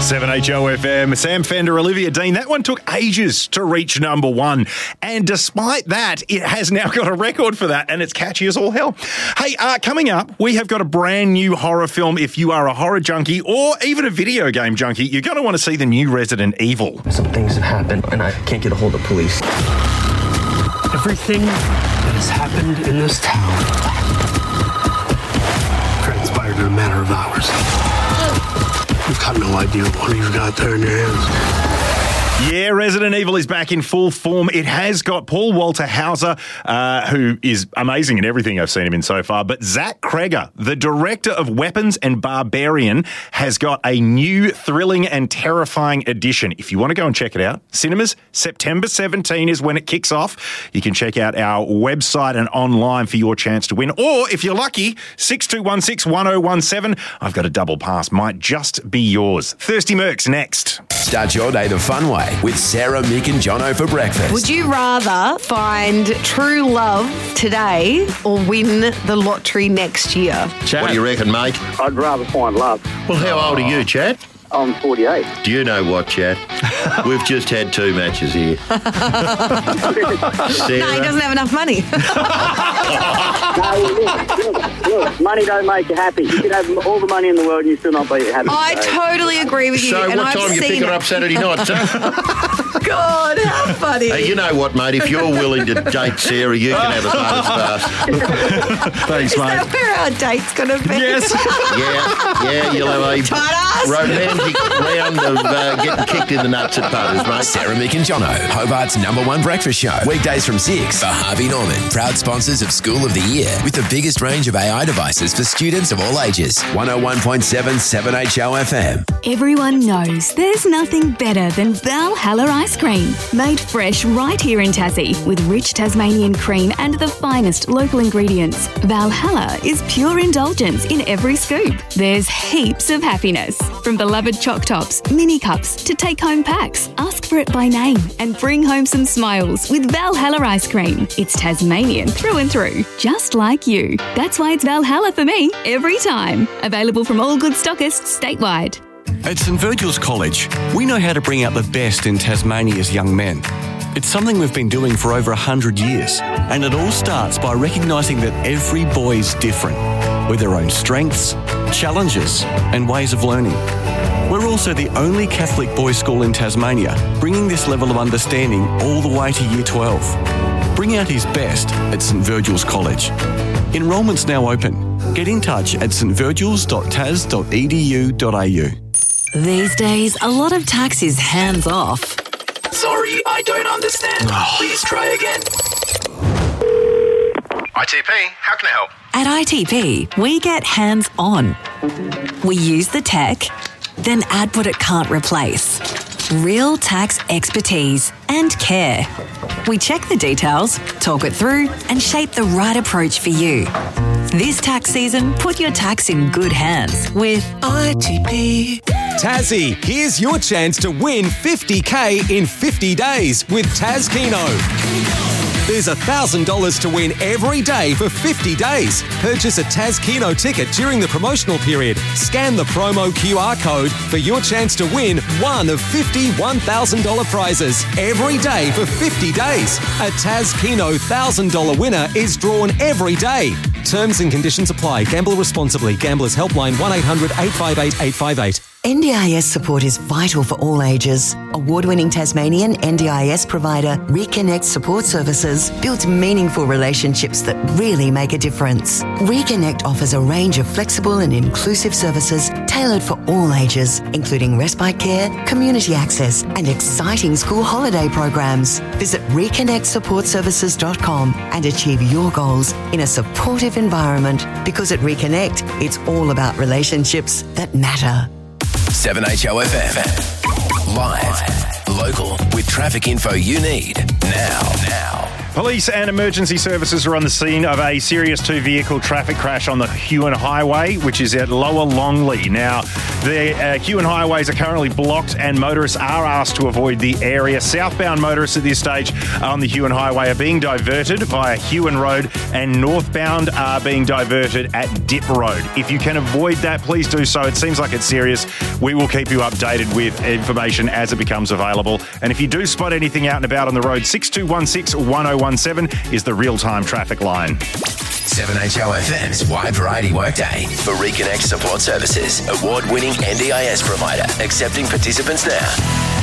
7HOFM, Sam Fender, Olivia Dean. That one took ages to reach number one. And despite that, it has now got a record for that, and it's catchy as all hell. Hey, coming up, we have got a brand new horror film. If you are a horror junkie or even a video game junkie, you're going to want to see the new Resident Evil. Some things have happened, and I can't get a hold of police. Everything that has happened in this town transpired in a matter of hours. You've got no idea what you've got there in your hands. Yeah, Resident Evil is back in full form. It has got Paul Walter Hauser, who is amazing in everything I've seen him in so far, but Zach Kreger, the director of Weapons and Barbarian, has got a new thrilling and terrifying edition. If you want to go and check it out, cinemas, September 17 is when it kicks off. You can check out our website and online for your chance to win. Or, if you're lucky, 6216-1017. I've got a double pass. Might just be yours. Thirsty Mercs next. Start your day the fun way with Sarah, Mick and Jono for breakfast. Would you rather find true love today or win the lottery next year? Chad, what do you reckon, mate? I'd rather find love. Well, how old are you, Chad? I'm 48. Do you know what, Chad? We've just had 2 matches here. Sarah? No, he doesn't have enough money. Look, money don't make you happy. You can have all the money in the world and you still not be happy. I totally agree with you. So and what time are you picking her up Saturday night, son? God, how funny. Hey, you know what, mate? If you're willing to date Sarah, you can have a part. Thanks, mate. Is that where our date's going to be? Yes. Yeah, you'll have a Tight-ass. romantic round of getting kicked in the nuts at Butters, mate. Sarah, Mick and Jono, Hobart's number one breakfast show. Weekdays from 6 for Harvey Norman, proud sponsors of School of the Year with the biggest range of AI devices for students of all ages. 101.7 7HOFM. Everyone knows there's nothing better than Valhalla ice cream. Made fresh right here in Tassie with rich Tasmanian cream and the finest local ingredients. Valhalla is pure indulgence in every scoop. There's heaps of happiness. From beloved choc tops, mini cups to take-home packs. Ask for it by name and bring home some smiles with Valhalla ice cream. It's Tasmanian through and through, just like you. That's why it's Valhalla for me every time. Available from all good stockists statewide. At St Virgil's College, we know how to bring out the best in Tasmania's young men. It's something we've been doing for over 100 years, and it all starts by recognising that every boy's different, with their own strengths, challenges, and ways of learning. We're also the only Catholic boys' school in Tasmania, bringing this level of understanding all the way to Year 12. Bring out his best at St Virgil's College. Enrolment's now open. Get in touch at stvirgils.tas.edu.au. These days, a lot of tax is hands off. Sorry, I don't understand. Please try again. ITP, how can I help? At ITP, we get hands on. We use the tech, then add what it can't replace. Real tax expertise and care. We check the details, talk it through, and shape the right approach for you. This tax season, put your tax in good hands with ITP. Tassie, here's your chance to win $50K in 50 days with Tas Keno. There's $1,000 to win every day for 50 days. Purchase a Tas Keno ticket during the promotional period. Scan the promo QR code for your chance to win one of 50 $1,000 prizes every day for 50 days. A Tas Keno $1,000 winner is drawn every day. Terms and conditions apply. Gamble responsibly. Gamblers Helpline 1-800-858-858. NDIS support is vital for all ages. Award-winning Tasmanian NDIS provider Reconnect Support Services builds meaningful relationships that really make a difference. Reconnect offers a range of flexible and inclusive services tailored for all ages, including respite care, community access, and exciting school holiday programs. Visit reconnectsupportservices.com and achieve your goals in a supportive environment, because at Reconnect, it's all about relationships that matter. 7HOFM. Live, local, with traffic info you need now. Police and emergency services are on the scene of a serious two-vehicle traffic crash on the Huon Highway, which is at Lower Longley. Now, the Huon highways are currently blocked and motorists are asked to avoid the area. Southbound motorists at this stage on the Huon Highway are being diverted via Huon Road, and northbound are being diverted at Dip Road. If you can avoid that, please do so. It seems like it's serious. We will keep you updated with information as it becomes available. And if you do spot anything out and about on the road, 6216 1017 is the real-time traffic line. 7HOFM's Wide Variety Workday for Reconnect Support Services, award-winning NDIS provider, accepting participants now.